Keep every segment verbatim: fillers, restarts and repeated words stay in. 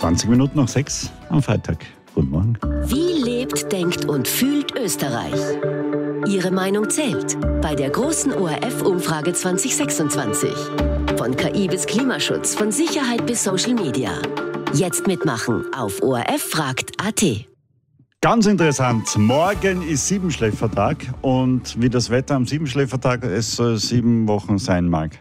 zwanzig Minuten nach sechs am Freitag. Guten Morgen. Wie lebt, denkt und fühlt Österreich? Ihre Meinung zählt bei der großen O R F-Umfrage zwanzig sechsundzwanzig. Von K I bis Klimaschutz, von Sicherheit bis Social Media. Jetzt mitmachen auf O R F fragt punkt a t. Ganz interessant. Morgen ist Siebenschläfertag und wie das Wetter am Siebenschläfertag es soll sieben Wochen sein mag.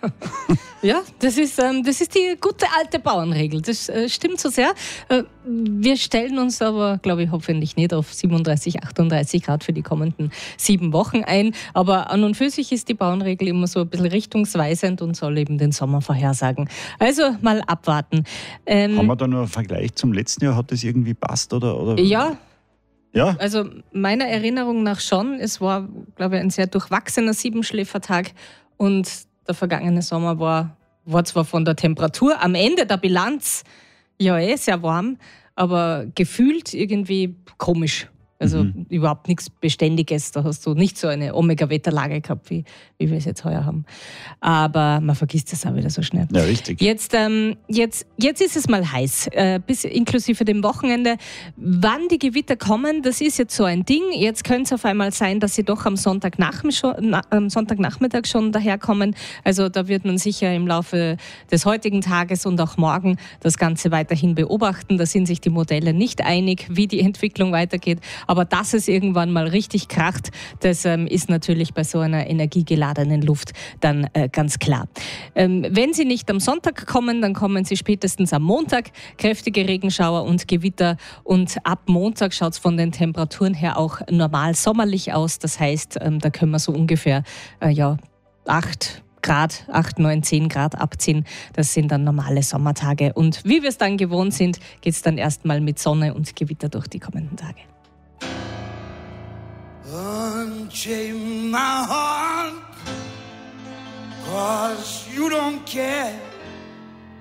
Ja, das ist, ähm, das ist die gute alte Bauernregel. Das äh, stimmt so sehr. Äh, wir stellen uns aber, glaube ich, hoffentlich nicht auf siebenunddreißig, achtunddreißig Grad für die kommenden sieben Wochen ein. Aber an und für sich ist die Bauernregel immer so ein bisschen richtungsweisend und soll eben den Sommer vorhersagen. Also mal abwarten. Ähm, Haben wir da noch einen Vergleich zum letzten Jahr? Hat das irgendwie passt? Oder, oder? Ja. Ja? Also meiner Erinnerung nach schon. Es war, glaube ich, ein sehr durchwachsener Siebenschläfertag und der vergangene Sommer war, war zwar von der Temperatur am Ende der Bilanz ja eh sehr warm, aber gefühlt irgendwie komisch. Also Mhm. überhaupt nichts Beständiges. Da hast du nicht so eine Omega-Wetterlage gehabt, wie, wie wir es jetzt heuer haben. Aber man vergisst das auch wieder so schnell. Ja, richtig. Jetzt, ähm, jetzt, jetzt ist es mal heiß, äh, bis inklusive dem Wochenende. Wann die Gewitter kommen, das ist jetzt so ein Ding. Jetzt könnte es auf einmal sein, dass sie doch am Sonntagnachmittag schon, na, am Sonntagnachmittag schon daherkommen. Also da wird man sicher im Laufe des heutigen Tages und auch morgen das Ganze weiterhin beobachten. Da sind sich die Modelle nicht einig, wie die Entwicklung weitergeht. Aber dass es irgendwann mal richtig kracht, das ähm, ist natürlich bei so einer energiegeladenen Luft dann äh, ganz klar. Ähm, wenn sie nicht am Sonntag kommen, dann kommen sie spätestens am Montag. Kräftige Regenschauer und Gewitter. Und ab Montag schaut es von den Temperaturen her auch normal sommerlich aus. Das heißt, ähm, da können wir so ungefähr äh, ja, acht Grad, acht, neun, zehn Grad abziehen. Das sind dann normale Sommertage. Und wie wir es dann gewohnt sind, geht es dann erstmal mit Sonne und Gewitter durch die kommenden Tage. Unchain my heart, 'cause you don't care.